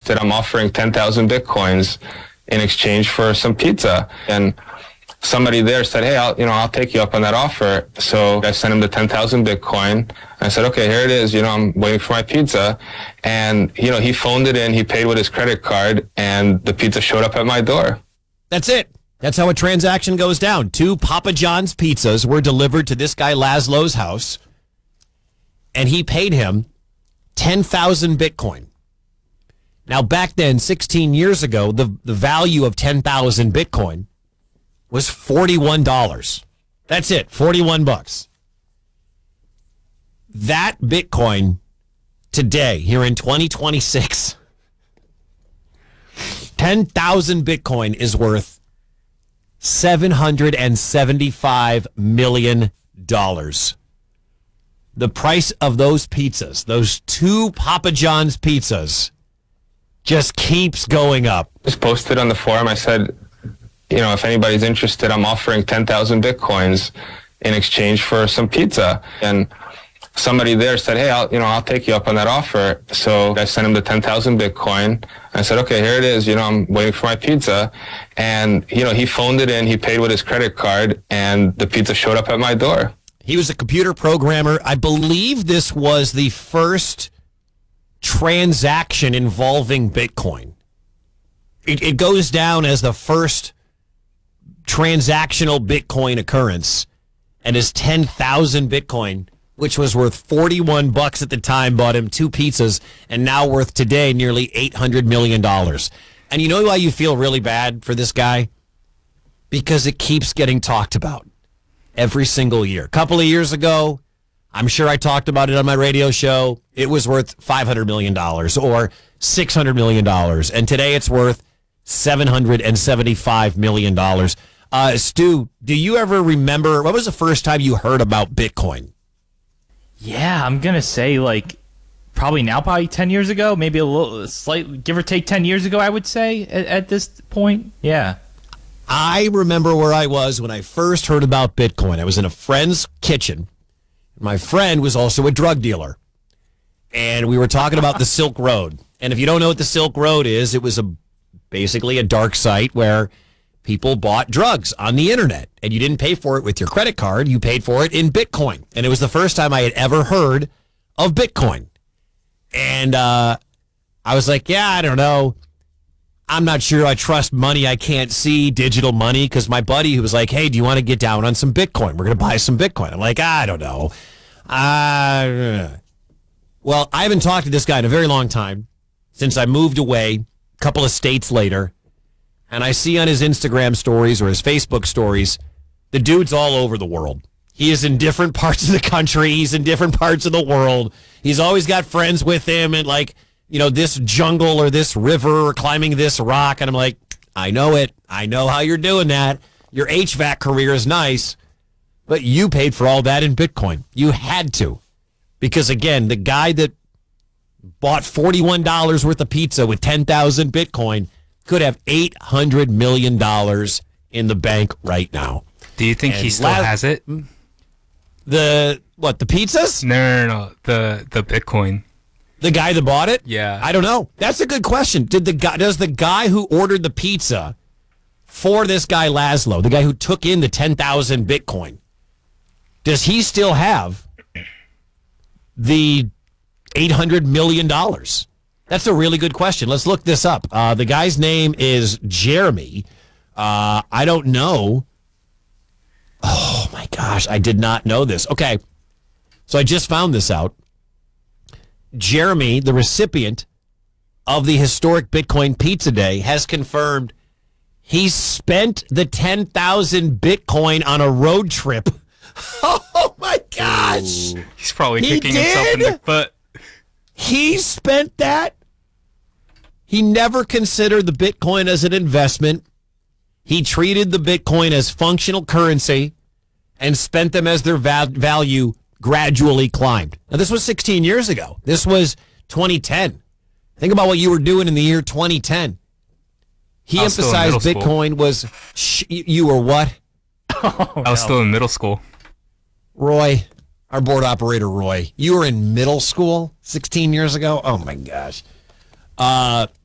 interested, I'm offering 10,000 Bitcoins in exchange for some pizza. And somebody there said, hey, I'll take you up on that offer. So I sent him the 10,000 Bitcoin. I said, okay, here it is. I'm waiting for my pizza. And, he phoned it in. He paid with his credit card, and the pizza showed up at my door. That's it. That's how a transaction goes down. 2 Papa John's pizzas were delivered to this guy Laszlo's house, and he paid him 10,000 Bitcoin. Now, back then, 16 years ago, the value of 10,000 Bitcoin was $41. That's it, $41. That Bitcoin today, here in 2026, 10,000 Bitcoin is worth $775 million. The price of those pizzas, those 2 Papa John's pizzas, just keeps going up. Just posted on the forum. I said, if anybody's interested, I'm offering 10,000 Bitcoins in exchange for some pizza. And somebody there said, hey, I'll take you up on that offer. So I sent him the 10,000 Bitcoin. I said, okay, here it is. I'm waiting for my pizza. And, he phoned it in. He paid with his credit card, and the pizza showed up at my door. He was a computer programmer. I believe this was the first transaction involving Bitcoin. It goes down as the first transactional Bitcoin occurrence, and his 10,000 Bitcoin, which was worth $41 at the time, bought him 2 pizzas, and now worth today nearly $800 million. And you know why you feel really bad for this guy? Because it keeps getting talked about every single year. A couple of years ago, I'm sure I talked about it on my radio show. It was worth $500 million or $600 million. And today it's worth $775 million. Stu, do you ever remember, what was the first time you heard about Bitcoin? Yeah, I'm going to say probably 10 years ago, maybe a little slight, give or take 10 years ago, I would say at this point. Yeah. I remember where I was when I first heard about Bitcoin. I was in a friend's kitchen. My friend was also a drug dealer. And we were talking about the Silk Road. And if you don't know what the Silk Road is, it was basically a dark site where people bought drugs on the internet. And you didn't pay for it with your credit card. You paid for it in Bitcoin. And it was the first time I had ever heard of Bitcoin. And I was like, yeah, I don't know. I'm not sure I trust money I can't see, digital money, because my buddy who was like, hey, do you want to get down on some Bitcoin? We're going to buy some Bitcoin. I'm like, I don't know. Well, I haven't talked to this guy in a very long time since I moved away a couple of states later. And I see on his Instagram stories or his Facebook stories, the dude's all over the world. He is in different parts of the country. He's in different parts of the world. He's always got friends with him and this jungle or this river or climbing this rock. And I'm like, I know it. I know how you're doing that. Your HVAC career is nice, but you paid for all that in Bitcoin. You had to. Because, again, the guy that bought $41 worth of pizza with 10,000 Bitcoin could have $800 million in the bank right now. Do you think he still has it? The pizzas? No. The Bitcoin. The guy that bought it? Yeah. I don't know. That's a good question. Does the guy who ordered the pizza for this guy Laszlo, the guy who took in the 10,000 Bitcoin, does he still have the $800 million? That's a really good question. Let's look this up. The guy's name is Jeremy. I don't know. Oh, my gosh. I did not know this. Okay. So I just found this out. Jeremy, the recipient of the historic Bitcoin Pizza Day, has confirmed he spent the 10,000 Bitcoin on a road trip. Oh, my gosh. Ooh, he's probably kicking himself in the foot. He spent that? He never considered the Bitcoin as an investment. He treated the Bitcoin as functional currency and spent them as their value gradually climbed. Now, this was 16 years ago. This was 2010. Think about what you were doing in the year 2010. He emphasized Bitcoin was... you were what? I was still in middle school. Roy, our board operator, Roy, you were in middle school 16 years ago? Oh, my gosh.